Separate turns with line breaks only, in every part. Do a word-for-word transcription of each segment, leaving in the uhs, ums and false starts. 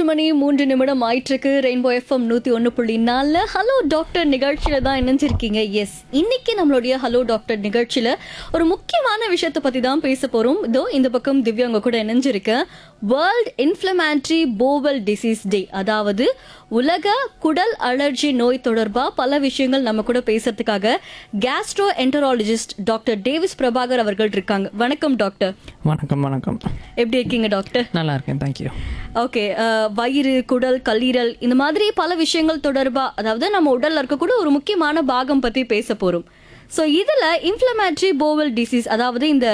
மூன்று மணி மூன்று நிமிடம் ஆயிட்டிருக்கு. ரெயின்போ எஃப்எம் நூற்றி ஒன்று புள்ளி நாலில் ஹலோ டாக்டர் நிகழ்ச்சியில் தான் இணைஞ்சிருக்கீங்க. எஸ், இன்னைக்கு நம்மளுடைய ஹலோ டாக்டர் நிகழ்ச்சியில் ஒரு முக்கியமான விஷயத்தை பற்றி தான் பேச போகிறோம். இதோ இந்த பக்கம் திவ்யா உங்க கூட இணைஞ்சிருக்கேன். வேர்ல்ட் இன்ஃப்ளமேட்டரி போவல் டிசீஸ் டே, அதாவது உலக குடல் அலர்ஜி நோய் தொடர்பா பல விஷயங்கள் நம்ம கூட பேசுறதுக்காக Castro enterologist doctor Davis Prabhakar அவர்கள் இருக்காங்க. வணக்கம் டாக்டர்.
வணக்கம் வணக்கம்.
எப்படி இருக்கீங்க டாக்டர்?
நல்லா இருக்கேன், தேங்க்யூ.
ஓகே, வயிறு, குடல், கல்லீரல் இந்த மாதிரி பல விஷயங்கள் தொடர்பா, அதாவது நம்ம உடல்ல இருக்கக்கூடிய ஒரு முக்கியமான பாகம் பத்தி பேச போறோம். ஸோ இதில் இன்ஃப்ளமேட்டரி போவல் டிசீஸ், அதாவது இந்த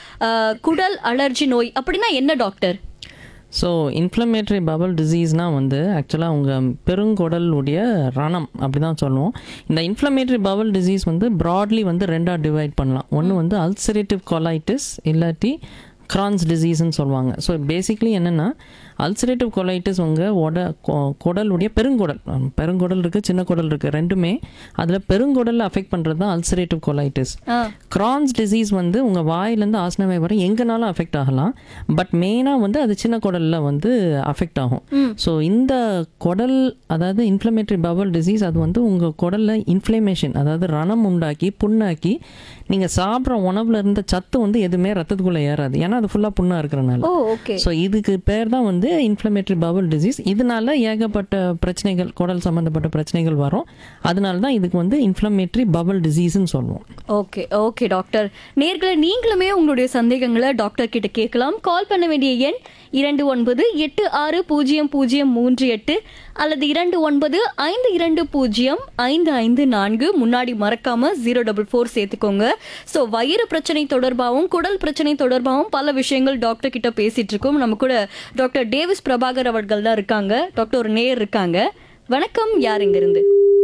குடல் அலர்ஜி நோய் அப்படின்னா என்ன டாக்டர்?
ஸோ இன்ஃப்ளமேட்டரி பவல் டிசீஸ்னால் வந்து ஆக்சுவலாக உங்கள் பெருங்குடலுடைய ரணம் அப்படி தான் சொல்லுவோம். இந்த இன்ஃப்ளமேட்டரி பவல் டிசீஸ் வந்து ப்ராட்லி வந்து ரெண்டாக டிவைட் பண்ணலாம். ஒன்று வந்து அல்சரேட்டிவ் கொலைட்டிஸ் இல்லாட்டி கிரான்ஸ் டிசீஸ்ன்னு சொல்லுவாங்க. ஸோ பேசிக்லி என்னென்னா அல்சரேட்டிவ் கொலைட்டிஸ் உங்கள் உட குடலுடைய பெருங்குடல் பெருங்குடல் இருக்குது, சின்ன குடல் இருக்குது, ரெண்டுமே அதில் பெருங்குடலில் அஃபெக்ட் பண்ணுறது தான் அல்சரேட்டிவ் கொலைட்டிஸ். கிரான்ஸ் டிசீஸ் வந்து உங்கள் வாயிலேருந்து ஆசனவை வரை எங்கேனாலும் அஃபெக்ட் ஆகலாம். பட் மெயினாக வந்து அது சின்ன குடலில் வந்து அஃபெக்ட் ஆகும். ஸோ இந்த குடல், அதாவது இன்ஃப்ளமேட்டரி பவல் டிசீஸ், அது வந்து உங்கள் குடலில் இன்ஃப்ளமேஷன், அதாவது ரணம் உண்டாக்கி புண்ணாக்கி நீங்கள் சாப்பிட்ற உணவில் இருந்த சத்து வந்து எதுவுமே ரத்தத்துக்குள்ளே ஏறாது, ஏன்னா அது ஃபுல்லாக புண்ணாக இருக்கிறனால. ஸோ இதுக்கு பேர் தான் வந்து இன்ஃப்ளமேட்டரி பவல் டிசீஸ். இதனால ஏகப்பட்ட பிரச்சனைகள், குடல் சம்மந்தப்பட்ட பிரச்சனைகள் வரும். அதனால தான் இதுக்கு வந்து இன்ஃப்ளமேட்டரி பவல் டிசீஸ்ன்னு சொல்லுவோம்.
Okay okay doctor. நேர்களை நீங்களுமே உங்களுடைய சந்தேகங்களை டாக்டர் கிட்ட கேட்கலாம். கால் பண்ண வேண்டிய எண் இரண்டு ஒன்பது எட்டு ஆறு பூஜ்ஜியம் பூஜ்ஜியம் மூன்று எட்டு அல்லது இரண்டு ஒன்பது ஐந்து இரண்டு பூஜ்ஜியம் ஐந்து ஐந்து நான்கு. முன்னாடி மறக்காம ஜீரோ டபுள் ஃபோர் சேர்த்துக்கோங்க. ஸோ வயிறு பிரச்சனை தொடர்பாகவும் குடல் பிரச்சனை தொடர்பாகவும் பல விஷயங்கள் டாக்டர் கிட்ட பேசிட்டு இருக்கோம். நம்ம கூட டாக்டர் டேவிஸ் பிரபாகர் அவர்கள் தான் இருக்காங்க. டாக்டர் ஒரு நேர் இருக்காங்க. வணக்கம், யார் இங்க இருந்து?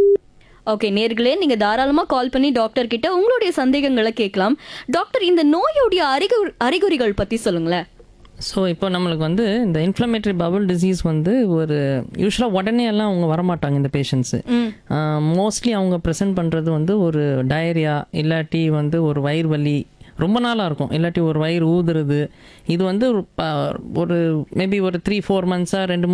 ஓகே நேர்களே, நீங்க தாராளமா கால் பண்ணி டாக்டர் கிட்ட உங்களுடைய சந்தேகங்களை கேட்கலாம். டாக்டர், இந்த நோயுடைய அறிகுறி அறிகுறிகள் பத்தி சொல்லுங்களேன்.
ஸோ இப்போ நம்மளுக்கு வந்து இந்த இன்ஃப்ளமேட்டரி பவல் டிசீஸ் வந்து ஒரு யூஸ்வலாக உடனே எல்லாம் அவங்க வரமாட்டாங்க இந்த பேஷண்ட்ஸு. மோஸ்ட்லி அவங்க ப்ரெசென்ட் பண்ணுறது வந்து ஒரு டயரியா இல்லாட்டி வந்து ஒரு வயிறு வலி ரொம்ப நாளாக இருக்கும், இல்லாட்டி ஒரு வயிறு ஊதுறது. இது வந்து ஒரு மேபி ஒரு த்ரீ ஃபோர் மந்த்ஸாக ரெண்டு